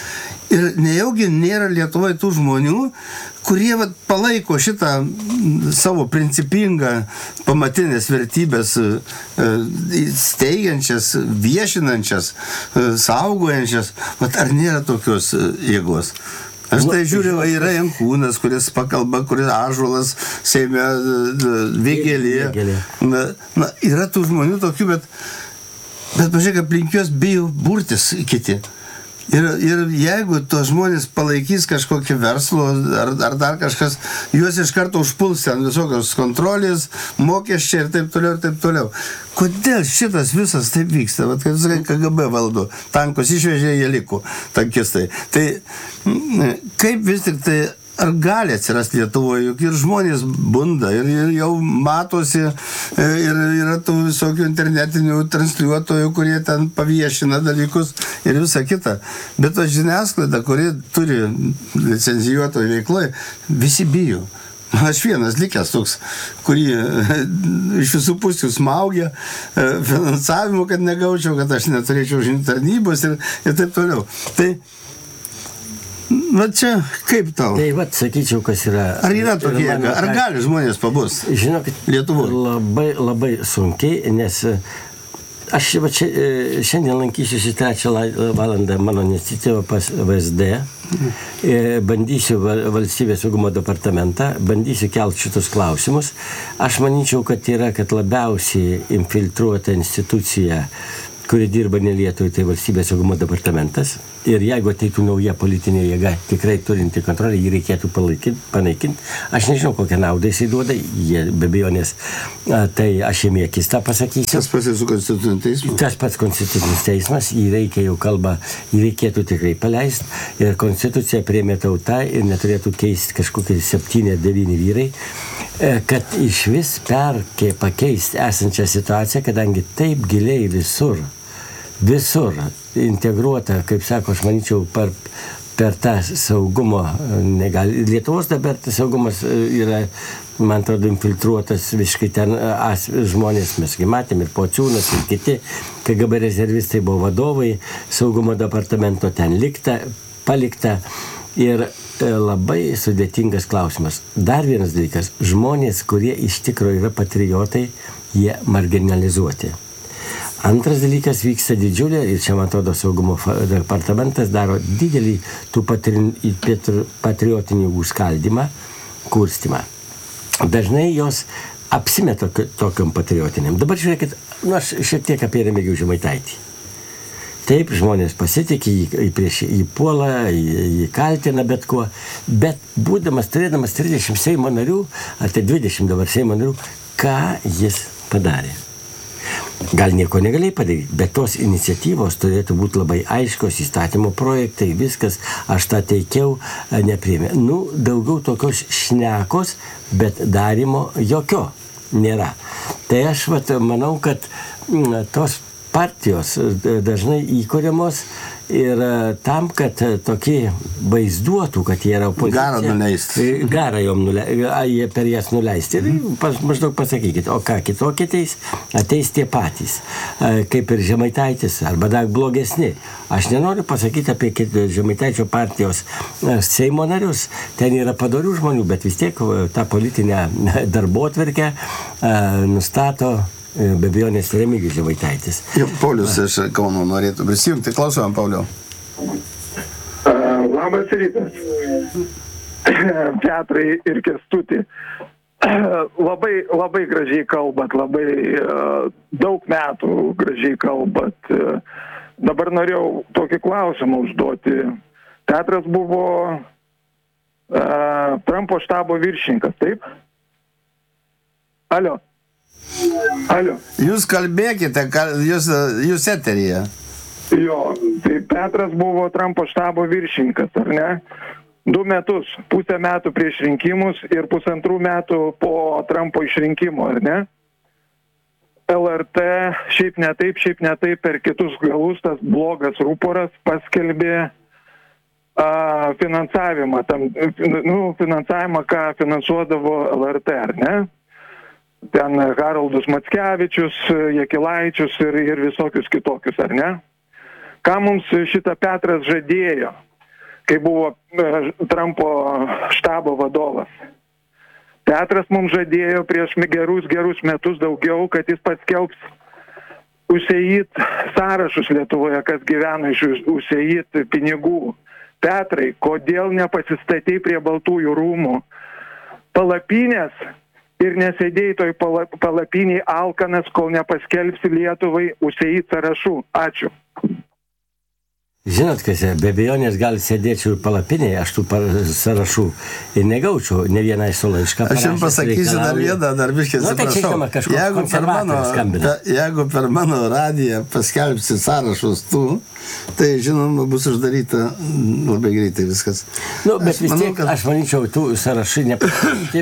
Ir nejaugi nėra Lietuvoje tų žmonių, kurie palaiko šitą savo principingą pamatinės vertybės steigiančias, viešinančias, saugojančias. Ar nėra tokios jėgos? Aš tai žiūriu, yra Jankūnas, kuris pakalba, kuris Ąžuolas, Seime, Vėgėlė. Yra tų žmonių tokių, bet pažiūrėk, aplink juos bijo burtis kiti. Ir jeigu tos žmonės palaikys kažkokį verslo ar dar kažkas, juos iš karto užpuls ten visokios kontrolės, mokesčiai ir taip toliau. Kodėl šitas visas taip vyksta? Vat, kad visai KGB valdo, tankus išvežė, jie liko tankistai. Tai kaip vis tik tai, ar gali atsirasti Lietuvoje, juk ir žmonės bunda, ir jau matosi, ir yra tų visokių internetinių transliuotojų, kurie ten paviešina dalykus ir visa kita. Bet žiniasklaida, kuri turi licencijuotoje veikloje, visi bijo. Aš vienas likęs toks, kurį iš visų pusių smaugia finansavimu, kad negaučiau, kad aš neturėčiau žinių tarnybos ir taip toliau. Tai čia kaip tau? Tai sakyčiau, kas yra... Ar yra tokie, ar gali žmonės pabus? Žinokit, Lietuvoje? Labai sunkiai, nes aš šiandien lankysiuosi 3 valandą mano iniciatyvą pas VSD, bandysiu valstybės saugumo departamentą, bandysiu kelti šitus klausimus. Aš manyčiau, kad labiausiai infiltruota institucija, kuri dirba ne Lietuvai, tai valstybės saugumo departamentas. Ir jeigu ateitų nauja politinė jėga, tikrai turinti kontrolę, jį reikėtų panaikinti. Aš nežinau, kokią naudą jisai duoda, jie be abejonės, tai aš jiem akis tą pasakysiu. Tas pats su Konstituciniu teismu? Tas pats Konstitucinis teismas, jį reikia jau kalbą, jį reikėtų tikrai paleisti. Ir Konstituciją priėmė tauta ir neturėtų keisti kažkokie 7-9 vyrai, kad iš vis pakeisti esančią situaciją, kadangi taip giliai visur integruota, kaip sako, aš manyčiau, per tą saugumo negali. Lietuvos dabar tas saugumas yra, man atrodo, infiltruotas visiškai ten žmonės, mes matėm ir Pociūnas, ir kiti KGB rezervistai buvo vadovai saugumo departamento, ten palikta. Ir labai sudėtingas klausimas. Dar vienas dalykas, žmonės, kurie iš tikrųjų yra patriotai, jie marginalizuoti. Antras dalykas, vyksta didžiulė, ir čia, man atrodo, saugumo departamentas daro didelį tų patriotinių skaldymą, kurstymą. Dažnai jos apsimeta tokiam patriotiniam. Dabar žiūrėkit, aš šiek tiek apie Remigijų Žemaitaitį. Taip, žmonės pasitikė, jį puola, jį kaltina bet kuo, bet turėdamas 30 Seimo narių, ar tai 20 dabar Seimo narių, ką jis padarė? Gal nieko negalėjai padaryti, bet tos iniciatyvos turėtų būti labai aiškios, įstatymo projektai, viskas, aš tą teikiau, nepriėmė. Daugiau tokios šnekos, bet darimo jokio nėra. Tai aš manau, kad tos partijos dažnai įkuriamos ir tam, kad tokie vaizduotų, kad jie yra opozicija. Garą nuleisti. Garą jie per jas nuleisti. Ir maždaug pasakykit, o ką, kitokie ateis tie patys, kaip ir Žemaitaitis, arba dar blogesni. Aš nenoriu pasakyti apie Žemaitaičio partijos Seimo narius, ten yra padorių žmonių, bet vis tiek tą politinę darbotvarkę nustato be abejonės Remigijus Žemaitaitis. Paulius iš Kauno norėtų prisijungti. Klausom, Pauliau. Labas rytas. Petrai ir Kęstuti. Labai gražiai kalbat, labai daug metų gražiai kalbat. Dabar norėjau tokį klausimą užduoti. Petras buvo Trumpo štabo viršininkas, taip? Alio. Jūs kalbėkite, jūs eteryje. Jo, tai Petras buvo Trumpo štabo viršininkas, ar ne? 2 metus, pusę metų prieš rinkimus ir 1,5 metų po Trumpo išrinkimo, ar ne? LRT šiaip ne taip per kitus galus tas blogas ruporas paskelbė finansavimą, finansavimą, ką finansuodavo LRT, ar ne? Ten Haroldus Mackevičius, Jakilaičius ir visokius kitokius, ar ne? Ką mums šitą Petras žadėjo? kai buvo Trumpo štabo vadovas. Petras mums žadėjo prieš gerus metus daugiau, kad jis paskelbs USAID sąrašus Lietuvoje, kas gyvena iš USAID pinigų. Petrai, kodėl nepasistatei prie Baltųjų rūmų palapinės ir nesėdėjai toj palapiniai alkanas, kol nepaskelbsi Lietuvai USAID sąrašų? Ačiū. Žinot, kas, be abejonės gal sėdėčiau ir palapinėje, aš tų sąrašų ir negaučiau ne vieną iš su laišką. Aš jums pasakysiu dar vieną, dar biškai atsiprašau. Jeigu per mano radiją paskelbsi sąrašus tu, tai žinoma bus uždaryta labai greitai viskas. Nu, bet vis tiek, aš manyčiau, tų sąrašai nepasikeitė,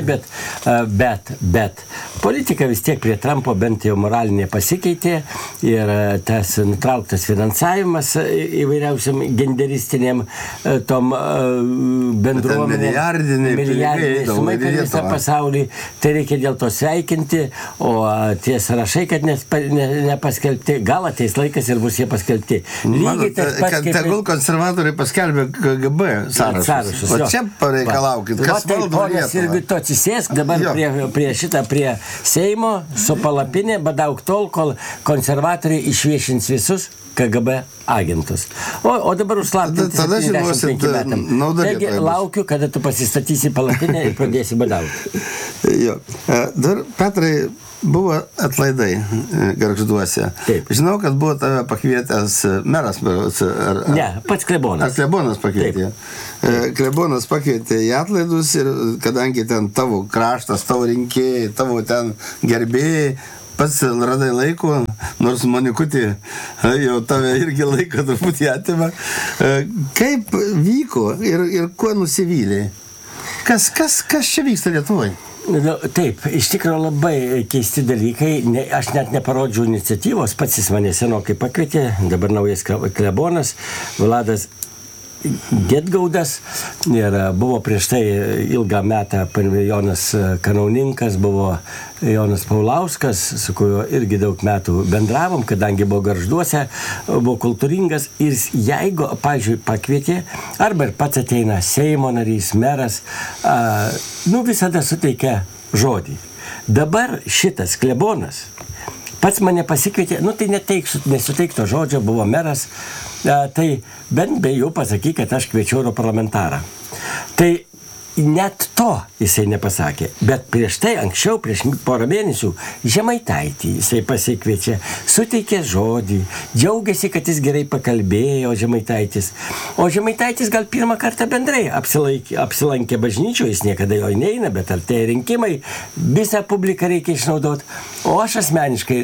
bet politika vis tiek prie Trumpo bent jau moralinė pasikeitė ir tas nutrauktas finansavimas įvairiausiam genderistiniam tom bendruomenėm, milijardiniai sumai per visą pasaulį. Tai reikia dėl to sveikinti, o tie sąrašai, kad nepaskelbti, gal ateis laikas ir bus jie paskelbti. Lygiai tas pats kaip... Tegul konservatoriai paskelbė KGB sąrašus. O čia pareikalaukit, kas valdo Lietuvą. Ir tu atsisėsk dabar prie Seimo su palapinė, badauk tol, kol konservatoriai išviešins visus KGB agentus. O dabar užslaptinti 75 metam. Taigi laukiu, kada tu pasistatysi palapinę ir pradėsi badauti. Jo. Dar, Petrai, buvo atlaidai Gargžduose. Taip. Žinau, kad buvo tave pakvietęs meras. Ne, pats klebonas. Klebonas pakvietė. Klebonas pakvietė į atlaidus ir kadangi ten tavo kraštas, tavo rinkėjai, tavo ten gerbėjai, pats radai laiko, nors Monikutė jau tave irgi laiko truputį atima. Kaip vyko ir kuo nusivylė? Kas čia vyksta Lietuvoje? Taip, iš tikrųjų labai keisti dalykai. Aš net neparodžiau iniciatyvos, pats jis mane senokai pakvietė, dabar naujas klebonas, Vladas Gedgaudas, ir buvo prieš tai ilgą metą Jonas Kanauninkas, buvo Jonas Paulauskas, su kuriuo irgi daug metų bendravom, kadangi buvo Gargžduose, buvo kultūringas ir jeigu, pavyzdžiui, pakvietė, arba ir pats ateina Seimo narys, meras, visada suteikia žodį. Dabar šitas klebonas pats mane pasikvietė, tai nesuteikto žodžio, buvo meras, tai bent be jau pasakyk, kad aš kviečiu europarlamentarą. Tai net to jisai nepasakė. Bet prieš tai, anksčiau, prieš porą mėnesių, Žemaitaitį jisai pasikviečia, suteikė žodį, džiaugiasi, kad jis gerai pakalbėjo, Žemaitaitis. O Žemaitaitis gal pirmą kartą bendrai apsilankė bažnyčioje, jis niekada jo neina, bet artėja rinkimai, visą publiką reikia išnaudoti. O aš asmeniškai,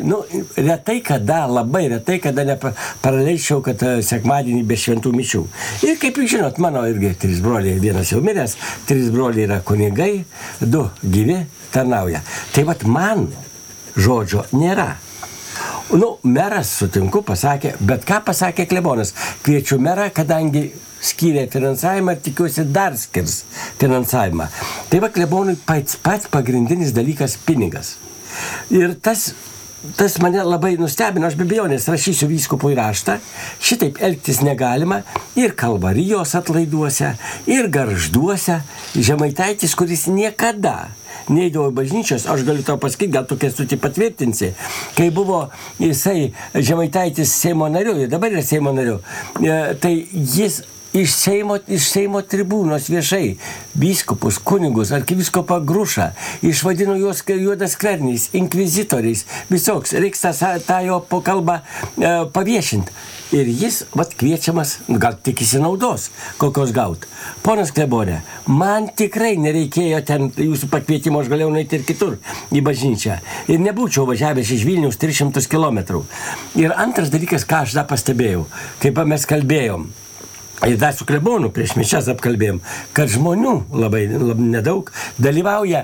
labai retai kada nepraleisčiau, kad sekmadienį be šventų mišių. Ir kaip jūs žinot, mano irgi 3 broliai, vienas jau miręs, 3 broliai yra kunigai, 2 gyvi tarnauja. Tai man žodžio nėra. Meras, sutinku, pasakė, bet ką pasakė klebonas? Kviečiu merą, kadangi skyrė finansavimą ir tikiuosi dar skirs finansavimą. Tai klebonui pats pagrindinis dalykas pinigas. Ir tas mane labai nustebino, aš be abejonės rašysiu vyskupui raštą, šitaip elgtis negalima ir Kalvarijos atlaiduose, ir Gargžduose. Žemaitaitis, kuris niekada neįdavo į bažnyčios, aš galiu tau pasakyti, gal tu Kęstutį patvirtinsi, kai buvo jisai Žemaitaitis Seimo nariu, ir dabar yra Seimo nariu, tai jis iš Seimo tribūnos viešai vyskupus, kunigus, arkivyskupą Grušą, išvadino juos juodaskverniais, inkvizitoriais, visoks, reiks tą jo kalbą paviešinti. Ir jis, kviečiamas, gal tikisi naudos, kokios gaut. Ponas klebone, man tikrai nereikėjo ten jūsų pakvietimo, aš galėjau nueiti ir kitur į bažnyčią. Ir nebūčiau važiavęs iš Vilniaus 300 km. Ir antras dalykas, ką aš dar pastebėjau, kaip mes kalbėjom, ir dar su klebonu prieš mišias apkalbėjom, kad žmonių labai nedaug dalyvauja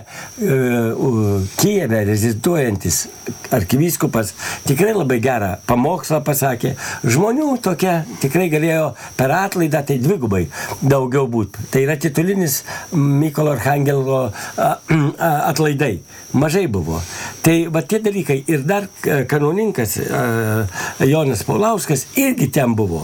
Kijeve reziduojantis arkivyskupas, tikrai labai gerą pamokslą pasakė. Žmonių tokia tikrai galėjo per atlaidą, tai dvigubai daugiau būti. Tai yra titulinis Mykolo Archangelo atlaidai. Mažai buvo. Tai tie dalykai. Ir dar kanauninkas Jonas Paulauskas irgi ten buvo.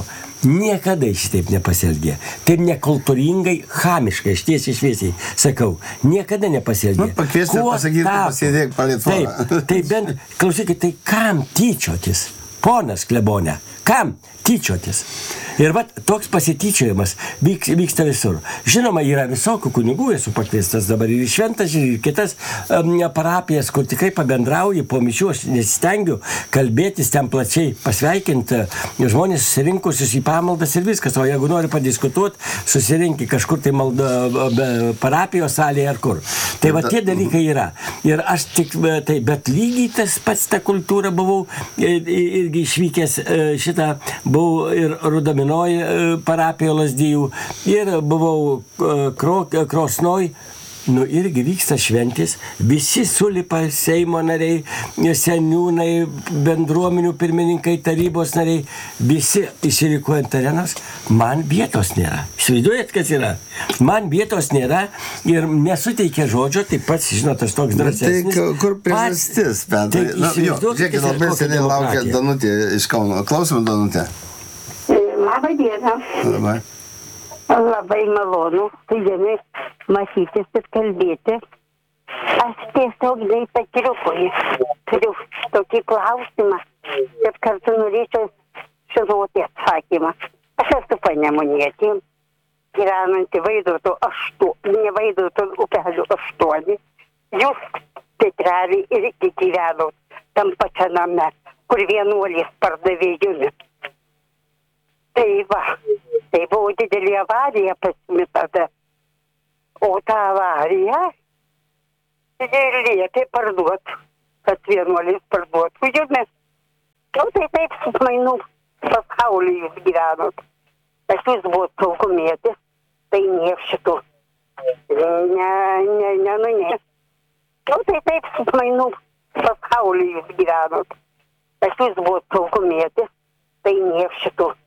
niekada šitaip nepasielgė. Taip nekultūringai, chamiškai, aš tiesiai šviesiai sakau, niekada nepasielgė. Pakviesti pasakyti, pasėdėk palei tvorą. Taip, tai bent, klausykit, tai kam tyčiotis? Ponas klebone, kam tyčiotis? Ir vat toks pasityčiojimas vyksta visur. Žinoma, yra visokių kunigų, esu pakviestas dabar ir šventas, ir kitas parapijas, kur tikrai pabendrauji po mišių, aš nesistengiu kalbėtis ten plačiai, pasveikinti žmonės susirinkusius į pamaldas ir viskas, o jeigu nori padiskutuoti, susirinki kažkur tai parapijos salėje ar kur. Tai va tie dalykai yra. Ir aš tik, tai, bet lygiai tas pats ta kultūra buvau irgi išvykęs buvau ir Rudaminoj parapijo Lazdijų ir buvau Krosnoj, irgi vyksta šventės, visi sulipa Seimo nariai, seniūnai, bendruomenių pirmininkai, tarybos nariai, visi išsirikuojant arenas, man vietos nėra. Įsivaizduojat, kas yra? Man vietos nėra ir nesuteikia žodžio, taip pats, žinot, aš toks drąsesnis. Tai kur priežastis, Petrai? Žiūrėkit, labai seniai laukia Danutė iš Kauno. Klausom, Danutė. Labą dieną. Labai. Labai malonu, tai dienai matytis ir kalbėti. Aš tiesiog neįpatriukoju. Turiu tokį klausimą, kad kartu norėčiau žinoti atsakymą. Aš esu panemonietė, gyvenanti Vaidoto upelio 8. Jūs Petrelį irgi gyvenot tam pačiame, kur vienuolis pardavė jumis. Tai va, tai buvo didelė avarija pasimi tada. O tą avariją liepė parduot, kad vienuolis parduotų jumis. Nu, tai taip su mainų pasaulyje jūs gyvenot. Aš jūs buvot saugumietis, tai niek šitų. Ne. Nu, tai taip su mainų pasaulyje jūs gyvenot. Aš jūs buvot saugumietis, tai niek šitų.